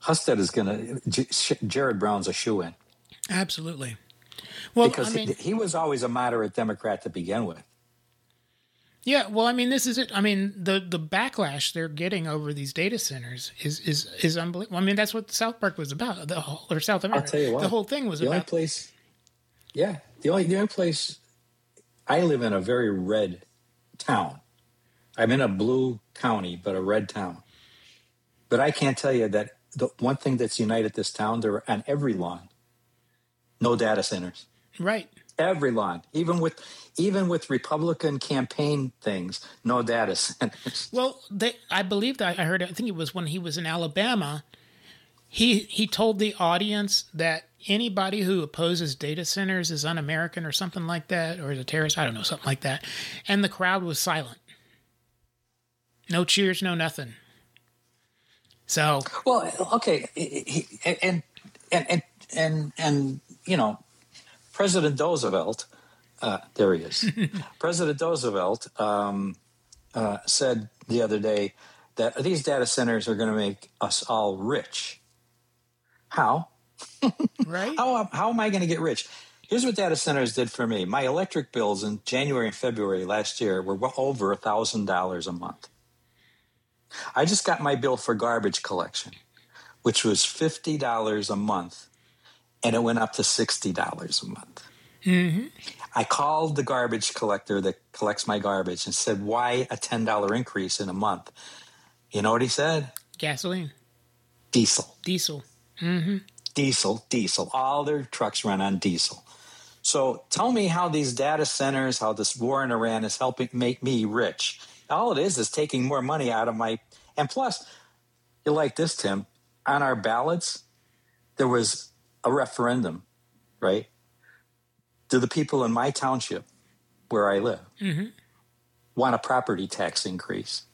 Husted is going to, Jared Brown's a shoo-in. Absolutely. Well, because he was always a moderate Democrat to begin with. Yeah, well, I mean, this is it. I mean, the backlash they're getting over these data centers is unbelievable. I mean, that's what South Park was about, or South America. I'll tell you what, the whole thing was the about. Only place, the only place. I live in a very red town. I'm in a blue county, but a red town. But I can't tell you that the one thing that's united this town, they're on every lawn, no data centers. Right. Every lawn, even with Republican campaign things, no data centers. Well, I believe that I heard. I think it was when he was in Alabama. He told the audience that anybody who opposes data centers is un-American or something like that, or is a terrorist. I don't know, something like that. And the crowd was silent. No cheers, no nothing. So well, okay, and you know. President Roosevelt, there he is. President Roosevelt said the other day that these data centers are going to make us all rich. How? Right? How am I going to get rich? Here's what data centers did for me. My electric bills in January and February last year were well over $1,000 a month. I just got my bill for garbage collection, which was $50 a month. And it went up to $60 a month. Mm-hmm. I called the garbage collector that collects my garbage and said, why a $10 increase in a month? You know what he said? Gasoline. Diesel. Mm-hmm. Diesel. All their trucks run on diesel. So tell me how these data centers, how this war in Iran is helping make me rich. All it is taking more money out of my... And plus, you like this, Tim, on our ballots, there was... a referendum, right? Do the people in my township, where I live, want a property tax increase?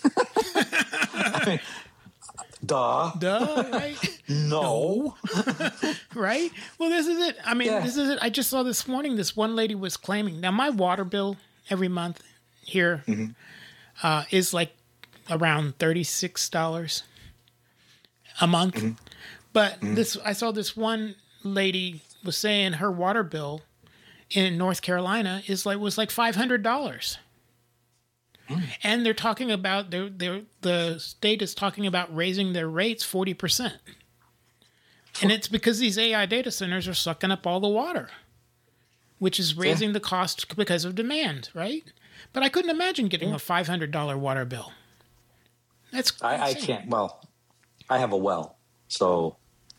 I mean, duh, right? No. Right? Well, this is it. I mean, This is it. I just saw this morning, this one lady was claiming, now my water bill every month here is like around $36 a month. Mm-hmm. But I saw this one lady was saying her water bill in North Carolina was like $500, and they're talking about the state is talking about raising their rates 40%, and it's because these AI data centers are sucking up all the water, which is raising the cost because of demand, right? But I couldn't imagine getting a $500 water bill. That's I can't. Well, I have a well, so.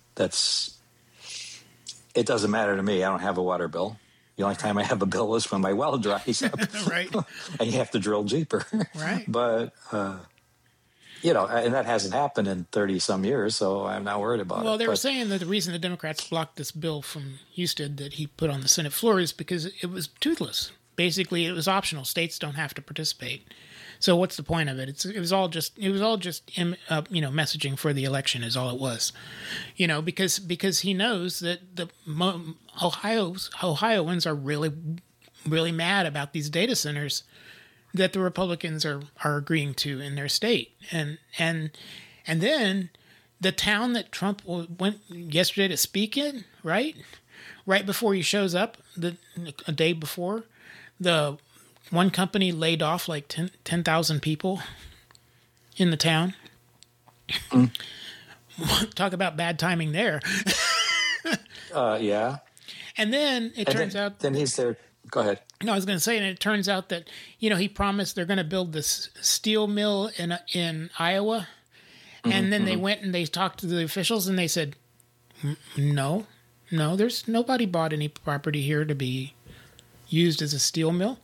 It doesn't matter to me. I don't have a water bill. The only time I have a bill is when my well dries up. Right. And you have to drill deeper. Right. But, and that hasn't happened in 30 some years, so I'm not worried about it. Well, they were saying that the reason the Democrats blocked this bill from Husted that he put on the Senate floor is because it was toothless. Basically, it was optional. States don't have to participate. So what's the point of it? It was all just messaging for the election is all it was, because he knows that the Ohioans are really, really mad about these data centers that the Republicans are agreeing to in their state, and then the town that Trump went yesterday to speak in, right before he shows up, a day before, the one company laid off like 10,000 people in the town. Talk about bad timing there. Yeah. And then it turns out... Then he's there. Go ahead. No, I was going to say, and it turns out that, he promised they're going to build this steel mill in Iowa. And then they went and they talked to the officials and they said, no, there's nobody bought any property here to be used as a steel mill.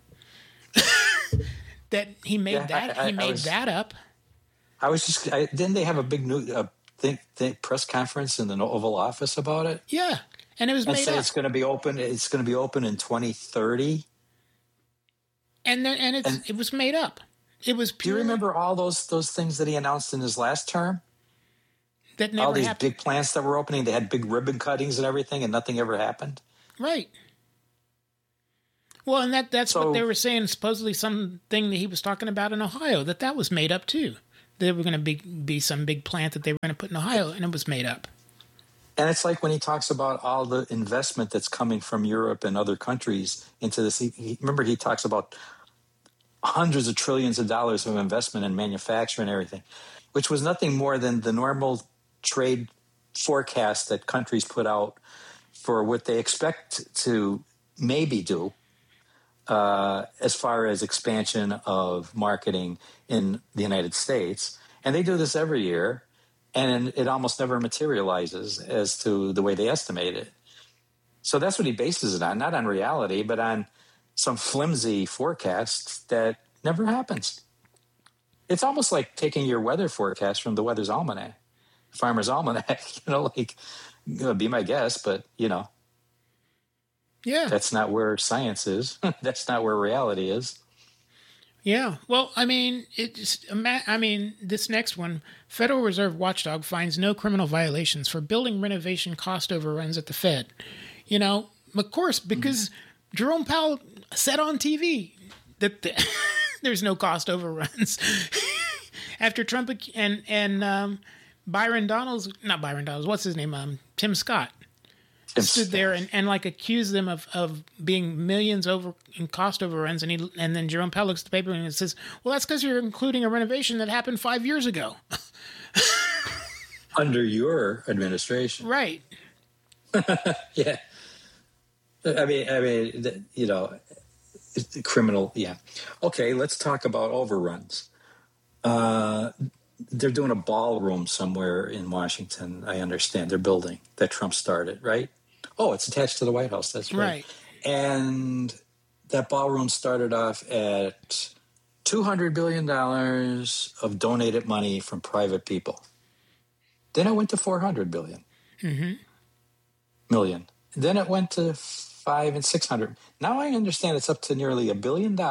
That he made that up. I was just didn't they have a big press conference in the Oval Office about it? Yeah, and it was made up. It's going to be open. It's going to be open in 2030. And it was made up. It was pure. Do you remember all those things that he announced in his last term? That never happened. All these big plants that were opening. They had big ribbon cuttings and everything, and nothing ever happened. Right. Well, and that's what they were saying, supposedly something that he was talking about in Ohio, that was made up too. they were going to be some big plant that they were going to put in Ohio, and it was made up. And it's like when he talks about all the investment that's coming from Europe and other countries into this. Remember, he talks about hundreds of trillions of dollars of investment in manufacturing and everything, which was nothing more than the normal trade forecast that countries put out for what they expect to maybe do as far as expansion of marketing in the United States. And they do this every year, and it almost never materializes as to the way they estimate it. So that's what he bases it on, not on reality, but on some flimsy forecast that never happens. It's almost like taking your weather forecast from the Weather's Almanac, Farmer's Almanac, be my guess, but, yeah, that's not where science is. That's not where reality is. Yeah. Well, this next one, Federal Reserve watchdog finds no criminal violations for building renovation cost overruns at the Fed. Of course, because Jerome Powell said on TV that there's no cost overruns after Trump and Byron Donalds, not Byron Donalds, what's his name? Tim Scott. Stood there and accused them of being millions over in cost overruns, and then Jerome Powell looks at the paper and says, "Well, that's because you're including a renovation that happened 5 years ago, under your administration." Right? Yeah. I mean, criminal. Yeah. Okay, let's talk about overruns. They're doing a ballroom somewhere in Washington. I understand they're building that Trump started, right? Oh, it's attached to the White House. That's right. And that ballroom started off at $200 billion of donated money from private people. Then it went to $400 billion. Million. Then it went to $500 and $600. Now I understand it's up to nearly $1 billion.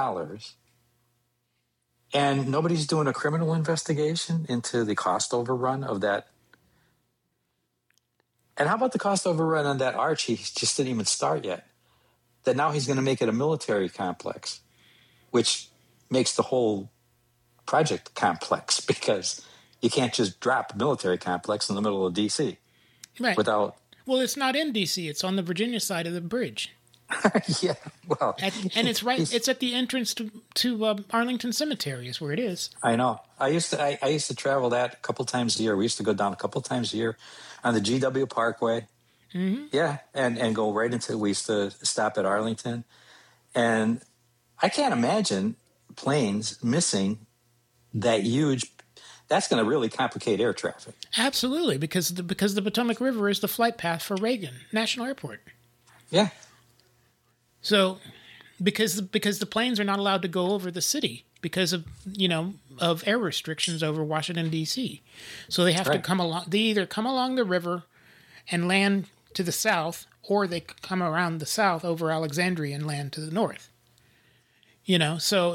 And nobody's doing a criminal investigation into the cost overrun of that. And how about the cost overrun on that arch? He just didn't even start yet. That now he's going to make it a military complex, which makes the whole project complex because you can't just drop a military complex in the middle of D.C. Right. Without. Well, it's not in D.C. It's on the Virginia side of the bridge. Yeah, well, and it's right. It's at the entrance to Arlington Cemetery. Is where it is. I know. I used to travel that a couple times a year. We used to go down a couple times a year on the GW Parkway. Yeah, and go right into. We used to stop at Arlington, and I can't imagine planes missing that huge. That's going to really complicate air traffic. Absolutely, because the Potomac River is the flight path for Reagan National Airport. Yeah. So, because the planes are not allowed to go over the city because of air restrictions over Washington D.C., so they have to come along. They either come along the river and land to the south, or they come around the south over Alexandria and land to the north. So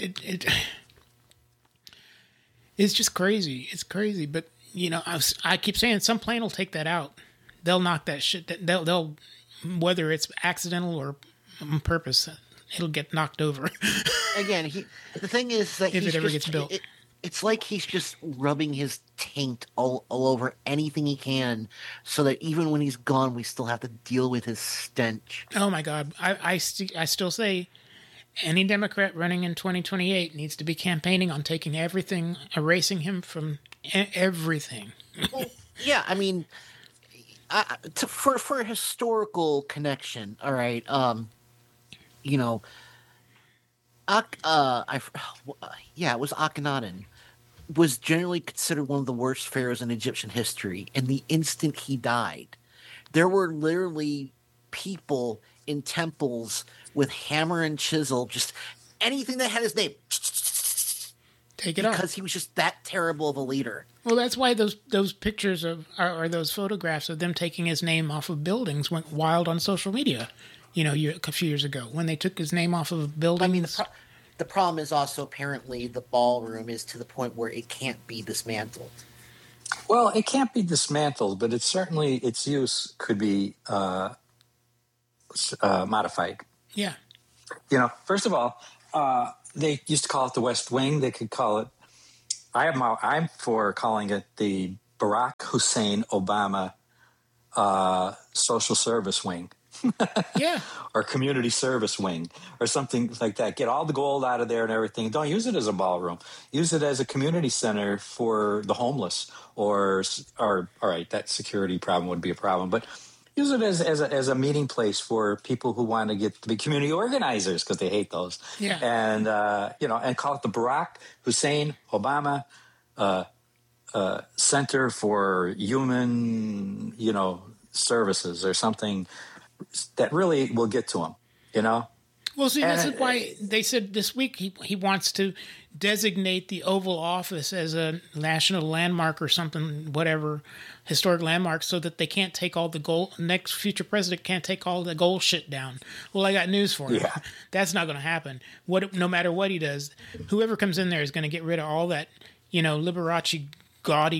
it's just crazy. It's crazy, but I keep saying some plane will take that out. They'll knock that shit. They'll whether it's accidental or on purpose, it'll get knocked over. Again, the thing is that if it ever gets built, it's like he's just rubbing his taint all over anything he can, so that even when he's gone, we still have to deal with his stench. Oh my God! I still say any Democrat running in 2028 needs to be campaigning on taking everything, erasing him from everything. Well, yeah, I mean, for a historical connection, all right. It was Akhenaten, was generally considered one of the worst pharaohs in Egyptian history. And the instant he died, there were literally people in temples with hammer and chisel, just anything that had his name, take it off, because he was just that terrible of a leader. Well, that's why those pictures or those photographs of them taking his name off of buildings went wild on social media. A few years ago when they took his name off of buildings. I mean, the problem is also apparently the ballroom is to the point where it can't be dismantled. Well, it can't be dismantled, but it's certainly its use could be modified. Yeah. First of all, they used to call it the West Wing. They could call it I'm for calling it the Barack Hussein Obama social service wing. Yeah. Or community service wing or something like that. Get all the gold out of there and everything. Don't use it as a ballroom. Use it as a community center for the homeless or all right, that security problem would be a problem, but use it as a meeting place for people who want to get to be community organizers because they hate those. Yeah. And, and call it the Barack Hussein Obama Center for Human, Services or something that really will get to him, Well, see, this is why they said this week he wants to designate the Oval Office as a national landmark or something, whatever, historic landmark, so that they can't take all the gold. Next future president can't take all the gold shit down. Well, I got news for you. Yeah. That's not going to happen. No matter what he does, whoever comes in there is going to get rid of all that, Liberace, gaudy,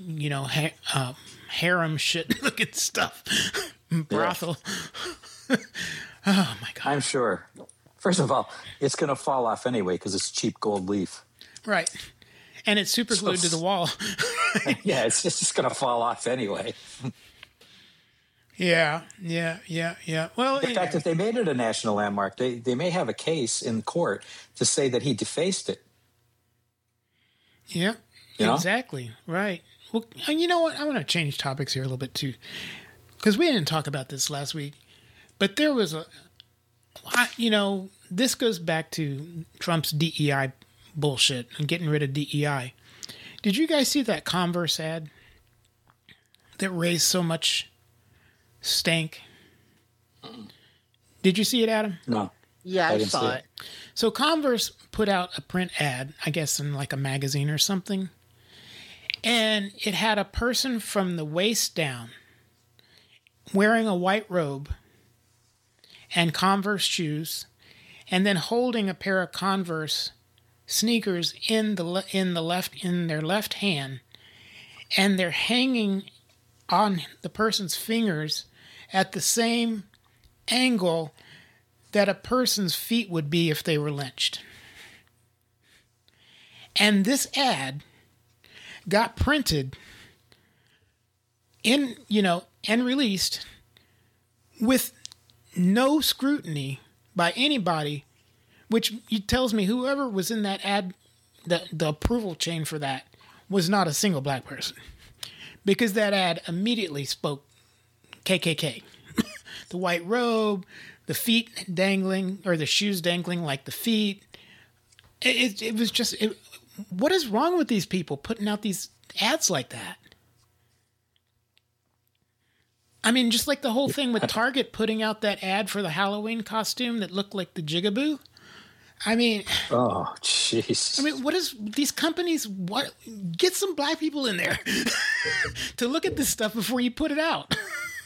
harem shit looking stuff. Brothel. Oh my God. I'm sure. First of all, it's going to fall off anyway because it's cheap gold leaf. Right. And it's super glued to the wall. Yeah, it's just going to fall off anyway. Yeah. Well, in fact, if they made it a national landmark, they may have a case in court to say that he defaced it. Yeah, exactly. Right. Well, you know what? I want to change topics here a little bit too, because we didn't talk about this last week, but there was this goes back to Trump's DEI bullshit and getting rid of DEI. Did you guys see that Converse ad that raised so much stank? Did you see it, Adam? No. Yeah, I saw it. So Converse put out a print ad, I guess in like a magazine or something, and it had a person from the waist down wearing a white robe and Converse shoes, and then holding a pair of Converse sneakers in their left hand, and they're hanging on the person's fingers at the same angle that a person's feet would be if they were lynched. And this ad got printed and released with no scrutiny by anybody, which tells me whoever was in that ad, the approval chain for that, was not a single black person. Because that ad immediately spoke KKK. The white robe, the feet dangling, or the shoes dangling like the feet. It was just, what is wrong with these people putting out these ads like that? I mean, just like the whole thing with Target putting out that ad for the Halloween costume that looked like the Jigaboo. I mean... Oh, jeez. I mean, what is... These companies... Get some black people in there to look at this stuff before you put it out.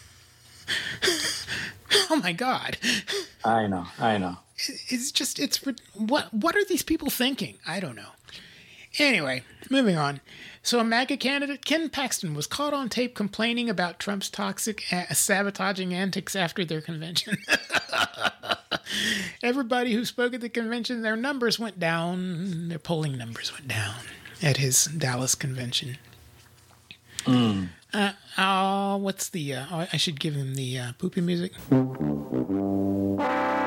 Oh, my God. I know. It's just... What are these people thinking? I don't know. Anyway, moving on. So a MAGA candidate, Ken Paxton, was caught on tape complaining about Trump's toxic sabotaging antics after their convention. Everybody who spoke at the convention, their numbers went down. Their polling numbers went down at his Dallas convention. What's the... I should give him the poopy music. Well,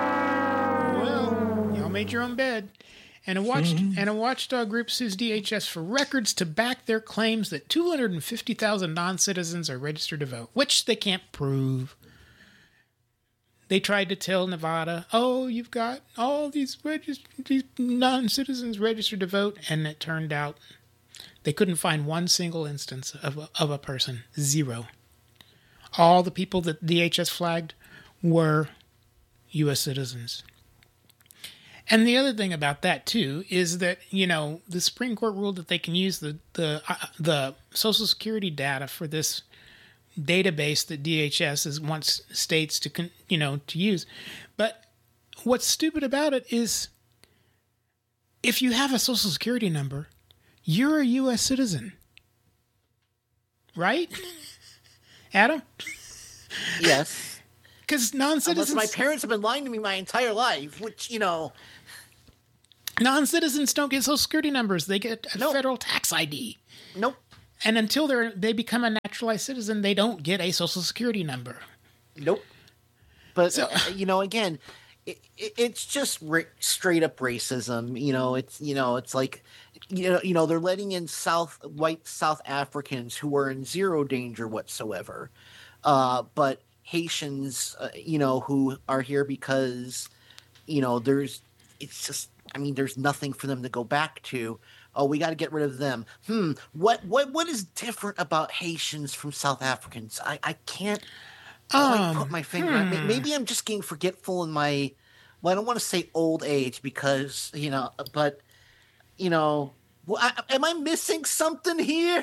y'all made your own bed. And a watchdog group sues DHS for records to back their claims that 250,000 non-citizens are registered to vote, which they can't prove. They tried to tell Nevada, oh, you've got all these non-citizens registered to vote, and it turned out they couldn't find one single instance of a person. Zero. All the people that DHS flagged were U.S. citizens. And the other thing about that, too, is that, the Supreme Court ruled that they can use the Social Security data for this database that DHS wants states to use. But what's stupid about it is if you have a Social Security number, you're a U.S. citizen. Right? Adam? Yes. Because non-citizens... Unless my parents have been lying to me my entire life, which, Non-citizens don't get Social Security numbers. They get a Nope. federal tax ID. Nope. And until they become a naturalized citizen, they don't get a Social Security number. Nope. But again, it's just straight up racism. It's like, they're letting in white South Africans who are in zero danger whatsoever. But Haitians, who are here because, there's nothing for them to go back to. Oh, we got to get rid of them. What is different about Haitians from South Africans? I can't quite put my finger on it. Maybe I'm just getting forgetful in my, I don't want to say old age because, but, am I missing something here?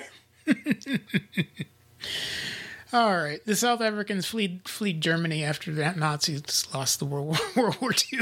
All right. The South Africans fled Germany after the Nazis lost the World War II.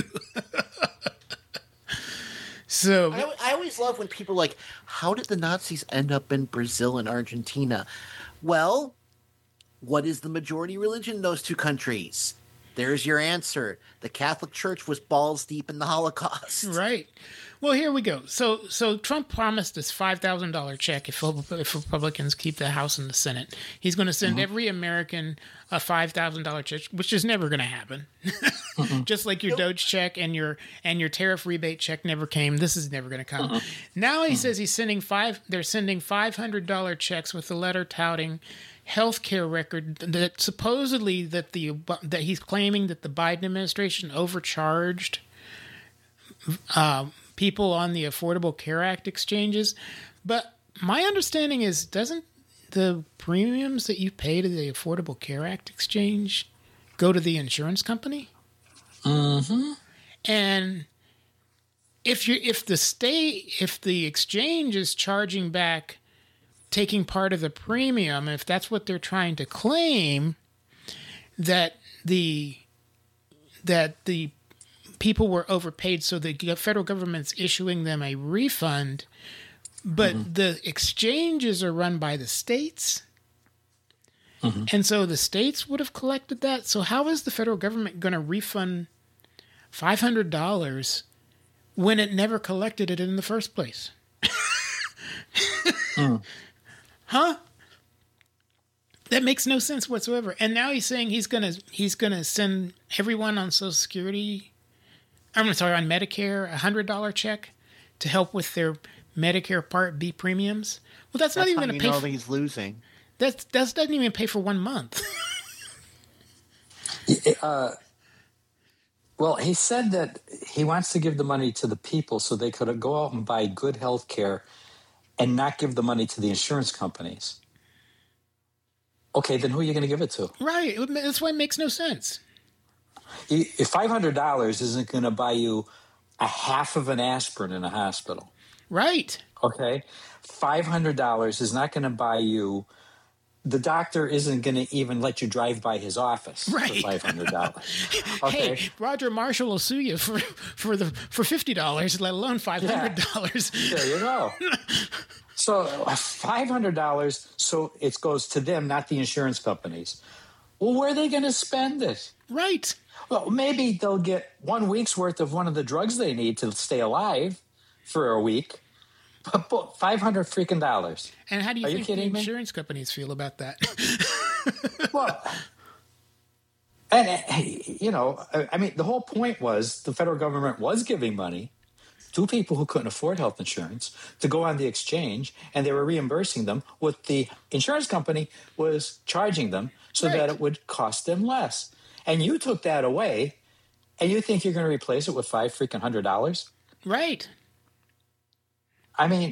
So I always love when people are like, how did the Nazis end up in Brazil and Argentina? Well, what is the majority religion in those two countries? There's your answer. The Catholic Church was balls deep in the Holocaust. Right. Well, here we go. So Trump promised this $5,000 check if Republicans keep the House and the Senate. He's going to send every American a $5,000 check, which is never going to happen. Just like your Doge check and your tariff rebate check never came. This is never going to come. Now he says they're sending $500 checks with a letter touting healthcare record that supposedly that he's claiming that the Biden administration overcharged people on the Affordable Care Act exchanges. But my understanding is, doesn't the premiums that you pay to the Affordable Care Act exchange go to the insurance company? Mm-hmm. And if the exchange is charging back, taking part of the premium, if that's what they're trying to claim, that the people were overpaid, so the federal government's issuing them a refund, but the exchanges are run by the states. And so the states would have collected that. So how is the federal government going to refund $500 when it never collected it in the first place? Huh? That makes no sense whatsoever. And now he's saying he's gonna send everyone on Social Security, on Medicare, $100 check to help with their Medicare Part B premiums. Well, that's not even going to pay. He's losing. That doesn't even pay for 1 month. Well, he said that he wants to give the money to the people so they could go out and buy good health care and not give the money to the insurance companies. Okay, then who are you going to give it to? Right. That's why it makes no sense. If $500 isn't going to buy you a half of an aspirin in a hospital. Right. Okay. $500 is not going to buy you. The doctor isn't going to even let you drive by his office for $500. Okay. Hey, Roger Marshall will sue you for $50, let alone $500. Yeah. There you go. So $500, so it goes to them, not the insurance companies. Well, where are they going to spend it? Right. Well, maybe they'll get 1 week's worth of one of the drugs they need to stay alive for a week. But $500 freaking dollars. And how do you think the insurance companies feel about that? Well, and I mean, the whole point was the federal government was giving money to people who couldn't afford health insurance to go on the exchange, and they were reimbursing them what the insurance company was charging them so that it would cost them less. And you took that away, and you think you're going to replace it with $500? Right. I mean,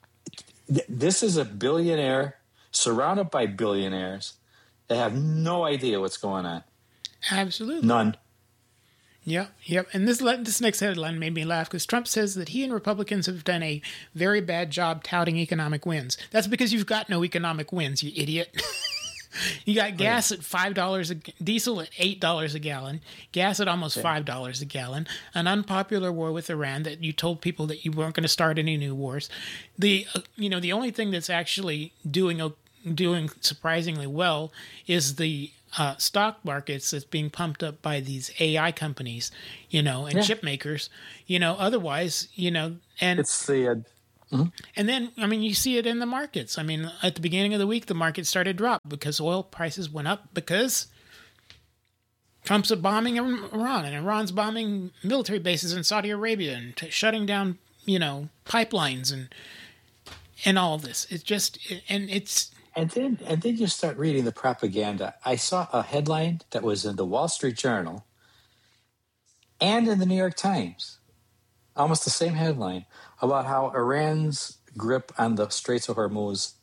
this is a billionaire surrounded by billionaires that have no idea what's going on. Absolutely. None. Yep. And this next headline made me laugh because Trump says that he and Republicans have done a very bad job touting economic wins. That's because you've got no economic wins, you idiot. You got gas at $5, diesel at $8 a gallon, gas at almost $5 a gallon, an unpopular war with Iran that you told people that you weren't going to start any new wars. The only thing that's actually doing surprisingly well is the stock markets that's being pumped up by these AI companies, and chip makers, otherwise, and it's the and then, you see it in the markets. At the beginning of the week, the market started to drop because oil prices went up because Trump's bombing Iran, and Iran's bombing military bases in Saudi Arabia and shutting down, pipelines and all of this. It's just, and then you start reading the propaganda. I saw a headline that was in the Wall Street Journal and in the New York Times, almost the same headline, about how Iran's grip on the Straits of Hormuz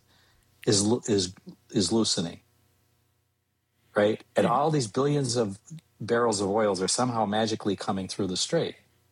is loosening, right? And all these billions of barrels of oils are somehow magically coming through the strait.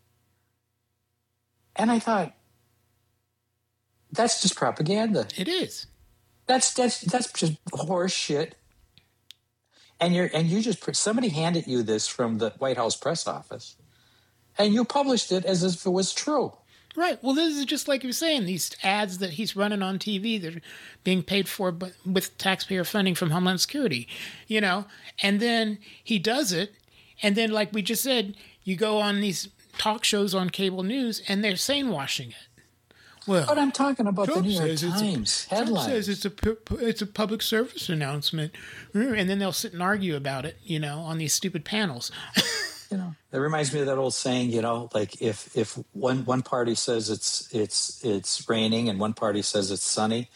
And I thought, that's just propaganda. It is. That's just horse shit. And you just somebody handed you this from the White House press office, and you published it as if it was true. Right. Well, this is just like you're saying, these ads that he's running on TV that are being paid for with taxpayer funding from Homeland Security, and then he does it. And then, like we just said, you go on these talk shows on cable news and they're saying-washing it. Well, but I'm talking about Trump the New York Times headlines. Trump says it's a public service announcement. And then they'll sit and argue about it, on these stupid panels. That reminds me of that old saying, like if one party says it's raining and one party says it's sunny,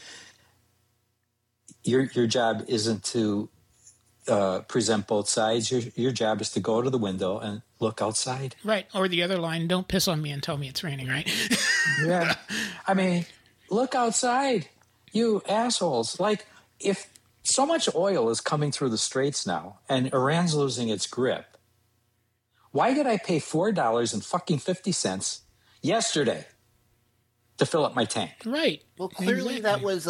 your job isn't to present both sides. Your job is to go to the window and look outside. Right. Or the other line, don't piss on me and tell me it's raining, right? Yeah. Look outside, you assholes. Like, if so much oil is coming through the straits now and Iran's losing its grip, why did I pay $4.50 yesterday to fill up my tank? Right. Well, clearly that was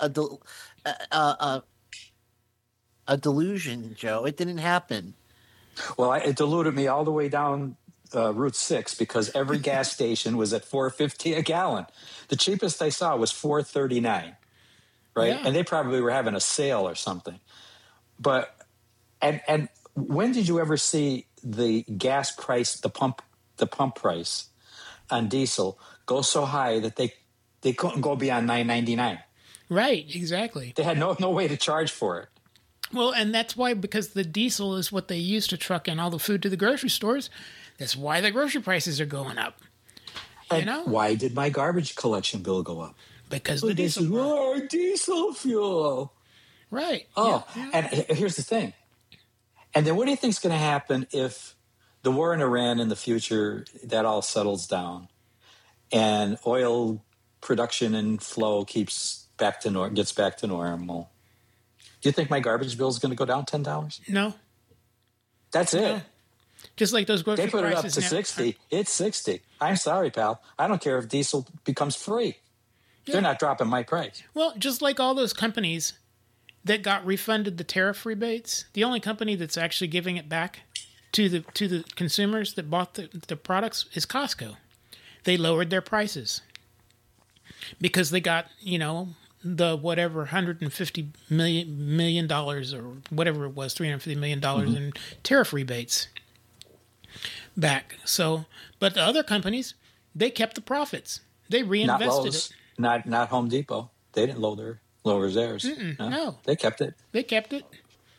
a delusion, Joe. It didn't happen. Well, it deluded me all the way down Route 6 because every gas station was at $4.50 a gallon. The cheapest I saw was $4.39, right? Yeah. And they probably were having a sale or something. But and when did you ever see the gas price, the pump price on diesel go so high that they couldn't go beyond $9.99? Right, exactly. They had no way to charge for it. Well, and that's why, because the diesel is what they use to truck in all the food to the grocery stores. That's why the grocery prices are going up. Why did my garbage collection bill go up? Because the diesel. Diesel fuel. Right. Oh, yeah. And here's the thing. And then what do you think is going to happen if the war in Iran in the future, that all settles down and oil production and flow gets back to normal? Do you think my garbage bill is going to go down $10? No. That's it. No. Just like those grocery prices. They put it up to 60. It's 60. I'm sorry, pal. I don't care if diesel becomes free. Yeah. They're not dropping my price. Well, just like all those companies that got refunded the tariff rebates, the only company that's actually giving it back to the consumers that bought the products is Costco. They lowered their prices because they got, the whatever $150 million or whatever it was, $350 million in tariff rebates back. So, but the other companies, they kept the profits. They reinvested not Lowe's, it. Not Home Depot. They didn't lower theirs. No, they kept it. They kept it.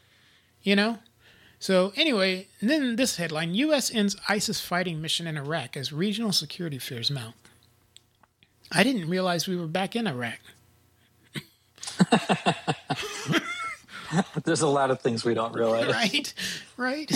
So anyway, then this headline: U.S. ends ISIS fighting mission in Iraq as regional security fears mount. I didn't realize we were back in Iraq. There's a lot of things we don't realize. Right.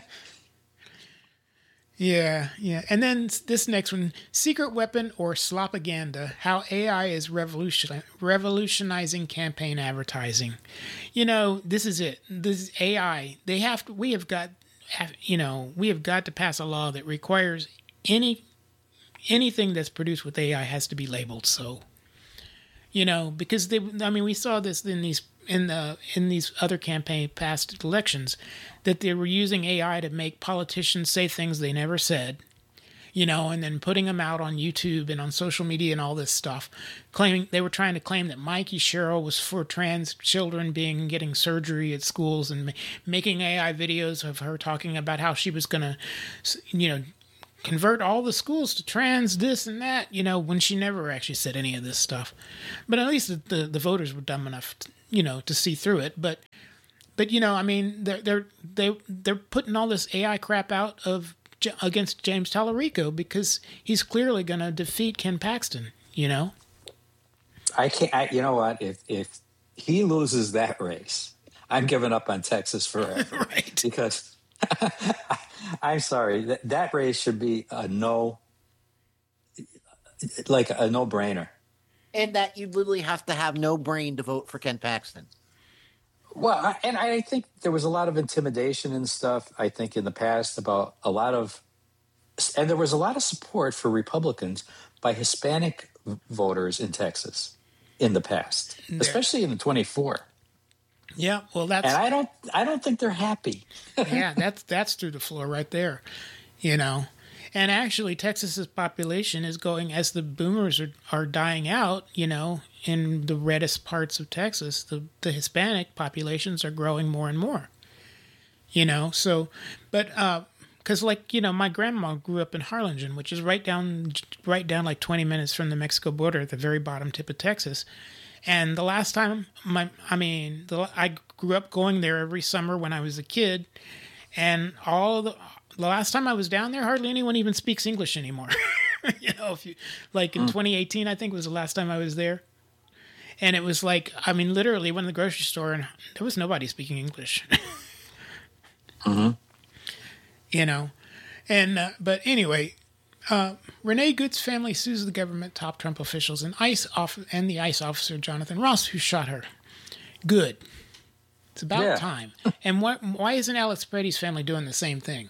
Yeah. And then this next one, secret weapon or slopaganda, how AI is revolutionizing campaign advertising. This is it. This is AI. We have got to pass a law that requires anything that's produced with AI has to be labeled so. Because we saw this in these other past elections, that they were using AI to make politicians say things they never said, and then putting them out on YouTube and on social media and all this stuff, claiming they were trying to claim that Mikey Sherrill was for trans children getting surgery at schools, and making AI videos of her talking about how she was going to, convert all the schools to trans this and that, when she never actually said any of this stuff. But at least the voters were dumb enough, to see through it. But I mean, they're putting all this AI crap out against James Tallarico because he's clearly going to defeat Ken Paxton. I can't. You know what? If he loses that race, I'm giving up on Texas forever. Right? Because I'm sorry, that race should be a no, like a no-brainer. And that you literally have to have no brain to vote for Ken Paxton. Well, and I think there was a lot of intimidation and stuff, I think, in the past about and there was a lot of support for Republicans by Hispanic voters in Texas in the past, especially in the 24. Yeah, well, that's... And I don't think they're happy. Yeah, that's through the floor right there, And actually, Texas's population is going, as the boomers are dying out, in the reddest parts of Texas, the Hispanic populations are growing more and more. So, but, because my grandma grew up in Harlingen, which is right down like 20 minutes from the Mexico border at the very bottom tip of Texas. And the last time I grew up going there every summer when I was a kid, and the last time I was down there, hardly anyone even speaks English anymore. If you in 2018, I think was the last time I was there. And it was literally went to the grocery store and there was nobody speaking English. Mm-hmm. But anyway, Renee Good's family sues the government, top Trump officials, and the ICE officer Jonathan Ross, who shot her. Good. It's about time. And why isn't Alex Brady's family doing the same thing?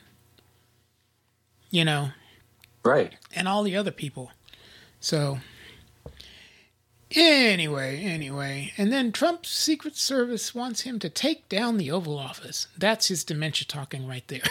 Right. And all the other people. So, anyway. And then Trump's Secret Service wants him to take down the Oval Office. That's his dementia talking right there.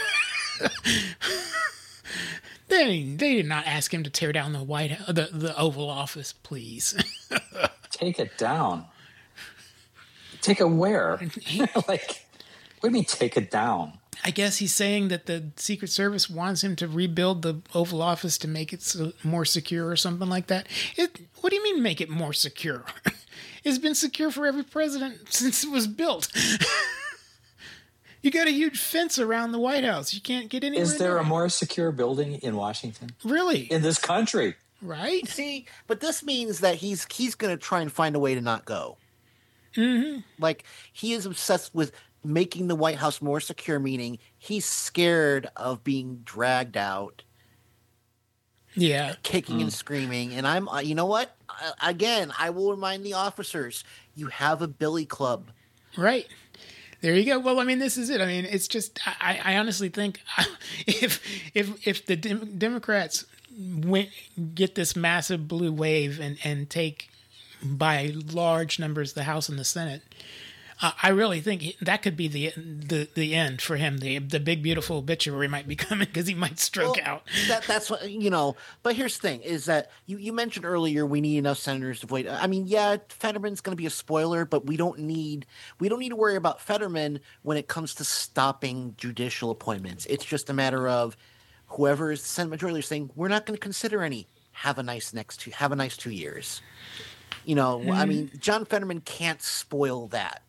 They did not ask him to tear down the Oval Office, please. Take it down. Take it where? What do you mean take it down? I guess he's saying that the Secret Service wants him to rebuild the Oval Office to make it more secure or something like that. What do you mean make it more secure? It's been secure for every president since it was built. You got a huge fence around the White House. You can't get anywhere. Is there a more secure building in Washington? Really? In this country? Right? See, but this means that he's going to try and find a way to not go. Mm-hmm. He is obsessed with making the White House more secure, meaning he's scared of being dragged out. Yeah. Kicking and screaming. And you know what? Again, I will remind the officers, you have a billy club. Right. There you go. Well, this is it. It's just, I honestly think if the Democrats get this massive blue wave and take by large numbers the House and the Senate, I really think that could be the end for him. The big beautiful obituary might be coming because he might stroke out. That's what But here's the thing: is that you mentioned earlier we need enough senators to avoid. Fetterman's going to be a spoiler, but we don't need to worry about Fetterman when it comes to stopping judicial appointments. It's just a matter of whoever is the Senate majority is saying we're not going to consider any. Have a nice 2 years. John Fetterman can't spoil that.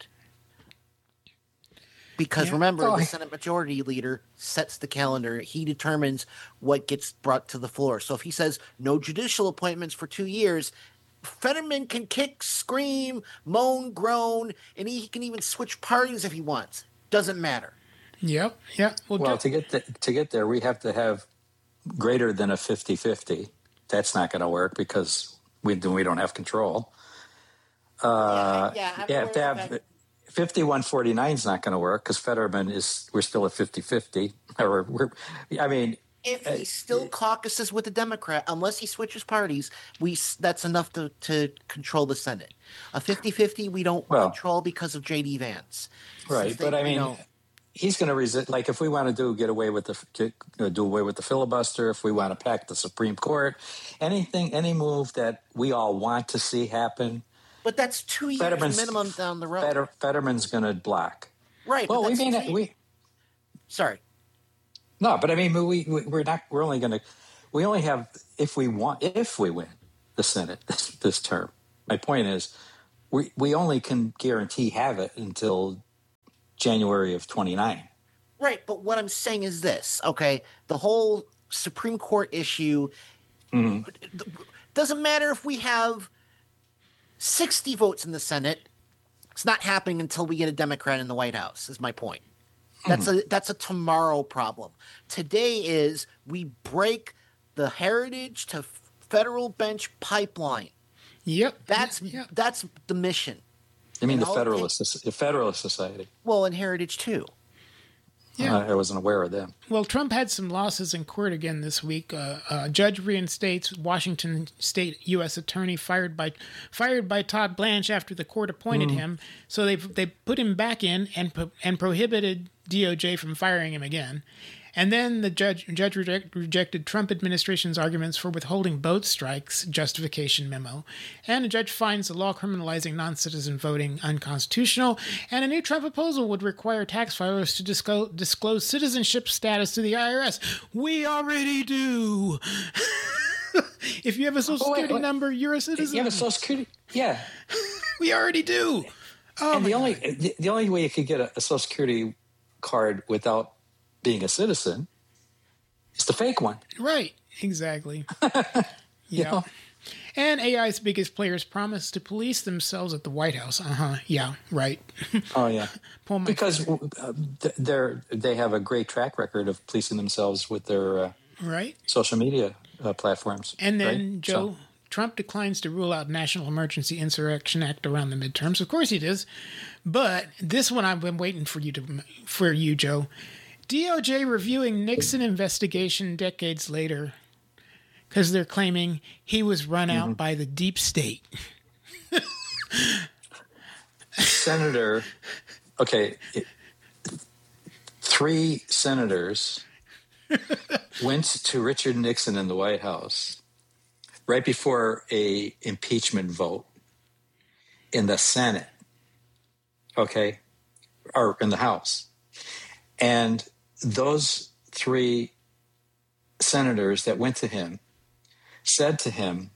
Because remember, the Senate Majority Leader sets the calendar. He determines what gets brought to the floor. So if he says no judicial appointments for 2 years, Fetterman can kick, scream, moan, groan, and he can even switch parties if he wants. Doesn't matter. Yep. Yeah. Well, to get there, we have to have greater than a 50-50. That's not going to work because we don't have control. You have to have 51-49 is not going to work because Fetterman we're still at 50-50. If he still caucuses with the Democrat, unless he switches parties, that's enough to control the Senate. A 50-50 we don't control because of J.D. Vance. Right, but he's going to resist. Like if we want to do away with the filibuster, if we want to pack the Supreme Court, any move that we all want to see happen. But that's 2 years minimum down the road. Fetterman's going to block. Right. Well, Sorry. No, but I mean, we're only going to. We only have if we win the Senate this term. My point is, we only can guarantee have it until January of 29. Right, but what I'm saying is this, okay? The whole Supreme Court issue doesn't matter if we have 60 votes in the Senate. It's not happening until we get a Democrat in the White House, is my point. That's a tomorrow problem. Today is we break the heritage to federal bench pipeline. Yep. That's the mission. I mean the Federalist Society. Well, and Heritage too. Yeah. I wasn't aware of them. Well, Trump had some losses in court again this week. A judge reinstates Washington State U.S. attorney fired by Todd Blanche after the court appointed him. So they put him back in and prohibited DOJ from firing him again. And then the judge rejected Trump administration's arguments for withholding boat strikes justification memo. And the judge finds the law criminalizing non-citizen voting unconstitutional. And a new Trump proposal would require tax filers to disclose citizenship status to the IRS. We already do. If you have a Social Security number, you're a citizen. You have a Social Security? Yeah. We already do. And the only way you could get a Social Security card without being a citizen is the fake one. Right. Exactly. You know? And AI's biggest players promise to police themselves at the White House. Yeah. Right. Oh yeah. Because they have a great track record of policing themselves with their social media platforms. And then Trump declines to rule out National Emergency Insurrection Act around the midterms. Of course he does. But this one I've been waiting for you, Joe. DOJ reviewing Nixon investigation decades later because they're claiming he was run out by the deep state. Senator, three senators went to Richard Nixon in the White House right before a impeachment vote in the Senate, or in the House. And those three senators that went to him said to him,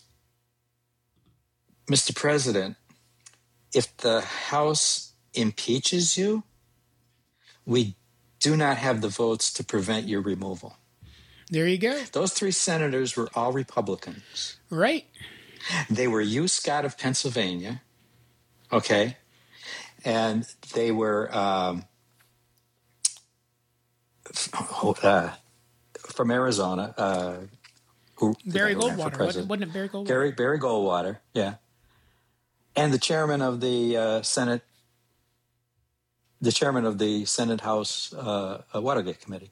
Mr. President, if the House impeaches you, we do not have the votes to prevent your removal. There you go. Those three senators were all Republicans. Right. They were Hugh Scott of Pennsylvania, and they were from Arizona. Barry Goldwater. Wasn't it Barry Goldwater? Barry Goldwater, yeah. And the chairman of the Senate, Senate House Watergate Committee.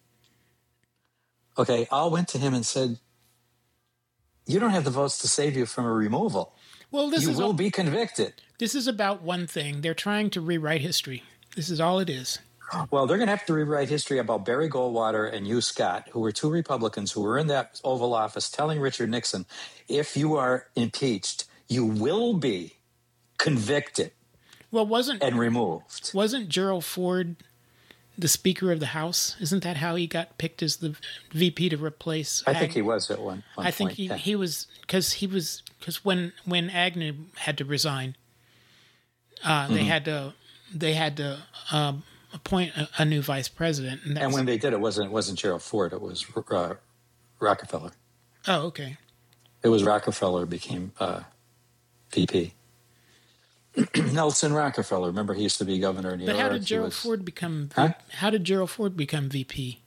All went to him and said, you don't have the votes to save you from a removal. Well, you will be convicted. This is about one thing. They're trying to rewrite history. This is all it is. Well, they're going to have to rewrite history about Barry Goldwater and Hugh Scott, who were two Republicans who were in that Oval Office telling Richard Nixon, if you are impeached, you will be convicted and removed. Wasn't Gerald Ford the Speaker of the House? Isn't that how he got picked as the VP to replace Agnew? I think he was at one point. I think he was because when Agnew had to resign, they had to appoint a new vice president. And when they did, it wasn't Gerald Ford. It was Rockefeller. Oh, okay. It was Rockefeller became VP. Nelson Rockefeller. Remember, he used to be governor of New York. But how did Gerald Ford become? How did Gerald Ford become VP?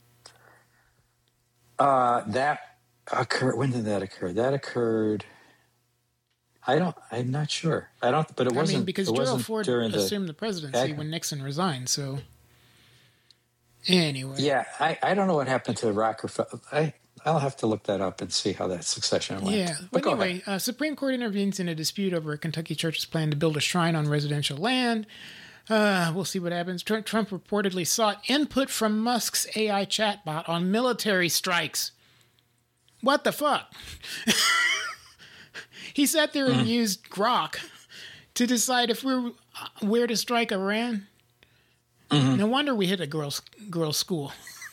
That occurred. When did that occur? That occurred. I'm not sure. But it wasn't. Because Gerald Ford assumed the presidency when Nixon resigned. So anyway. Yeah, I don't know what happened to Rockefeller. I'll have to look that up and see how that succession went. Yeah, but anyway, Supreme Court intervenes in a dispute over a Kentucky church's plan to build a shrine on residential land. We'll see what happens. Trump reportedly sought input from Musk's AI chatbot on military strikes. What the fuck? He sat there and used Grok to decide if where to strike Iran. No wonder we hit a girls' school.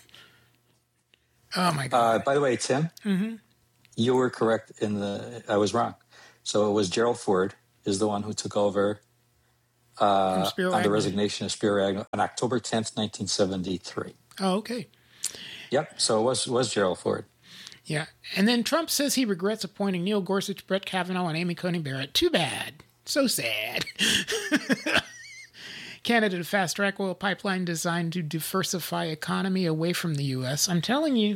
Oh my God! By the way, Tim, you were correct I was wrong. So it was Gerald Ford is the one who took over on the resignation of Spiro Agnew on October 10th, 1973. Oh, okay. Yep. So it was Gerald Ford. Yeah. And then Trump says he regrets appointing Neil Gorsuch, Brett Kavanaugh, and Amy Coney Barrett. Too bad. So sad. Canada to fast-track oil pipeline designed to diversify economy away from the U.S. I'm telling you.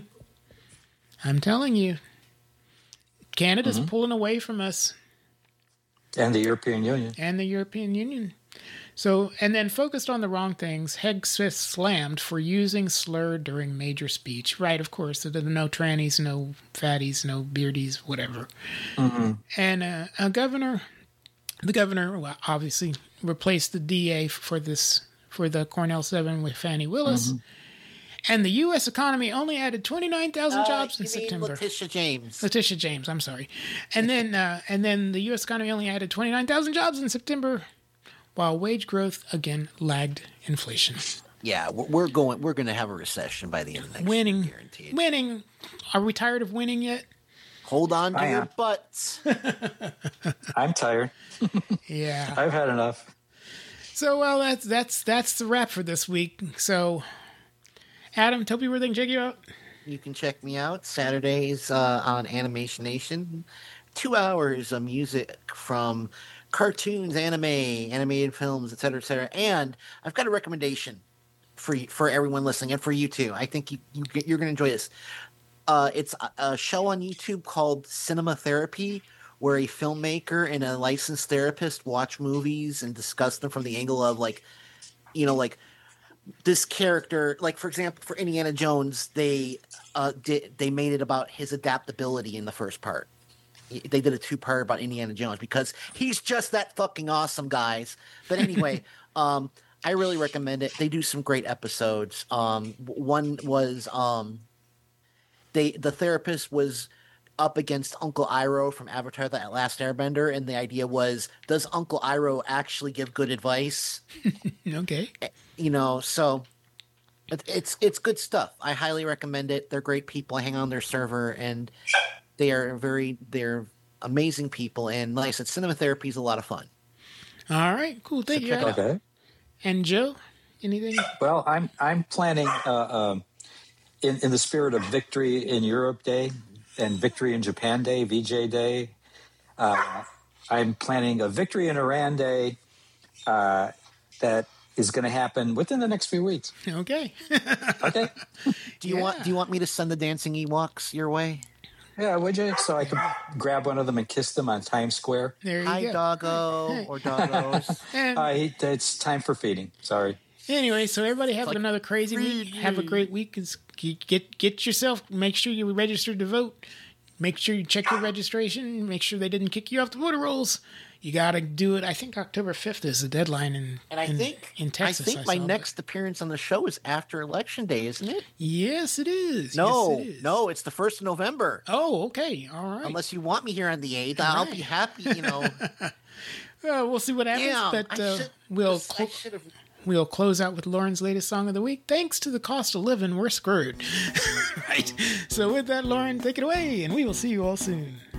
Canada's pulling away from us. And the European Union. So, and then focused on the wrong things, Hegseth slammed for using slur during major speech. Right, of course. There are no trannies, no fatties, no beardies, whatever. And the governor obviously replaced the DA for the Cornell 7 with Fannie Willis. And the U.S. economy only added 29,000 jobs in September. Letitia James, I'm sorry. And then the U.S. economy only added 29,000 jobs in September, while wage growth again lagged inflation. Yeah, we're going to have a recession by the end of next year, guaranteed. Winning. Are we tired of winning yet? Hold on to your butts. I'm tired. Yeah. I've had enough. So, well, that's the wrap for this week. So, Adam, tell people where they can check you out. You can check me out Saturdays on Animation Nation. 2 hours of music from cartoons, anime, animated films, etc., etc. And I've got a recommendation for everyone listening and for you too. I think you're going to enjoy this. It's a show on YouTube called Cinema Therapy, where a filmmaker and a licensed therapist watch movies and discuss them from the angle of like this character. Like, for example, for Indiana Jones, they made it about his adaptability in the first part. They did a 2-part about Indiana Jones because he's just that fucking awesome, guys. But anyway, I really recommend it. They do some great episodes. One was the therapist was up against Uncle Iroh from Avatar: The Last Airbender, and the idea was, does Uncle Iroh actually give good advice? Okay. So it's good stuff. I highly recommend it. They're great people. I hang on their server, and they're amazing people. And like I said, Cinema Therapy is a lot of fun. All right, cool. Thank you. Okay. And Joe, anything? Well, I'm planning in the spirit of Victory in Europe Day and Victory in Japan Day, VJ Day. I'm planning a Victory in Iran Day that is going to happen within the next few weeks. Okay. Okay. Do you want me to send the dancing Ewoks your way? Yeah, would you? So I could grab one of them and kiss them on Times Square. There you Hi, go. doggo or doggos. It's time for feeding. Sorry. Anyway, so everybody have another crazy week. Have a great week. Get yourself. Make sure you're registered to vote. Make sure you check your registration. Make sure they didn't kick you off the voter rolls. You got to do it. I think October 5th is the deadline in Texas. I think my next appearance on the show is after Election Day, isn't it? Yes, it is. No, yes, it is. No, it's the 1st of November. Oh, okay. All right. Unless you want me here on the 8th, I'll be happy, We'll see what happens. Yeah, but we'll close out with Lauren's latest song of the week. Thanks to the cost of living, we're screwed. Right. So with that, Lauren, take it away, and we will see you all soon.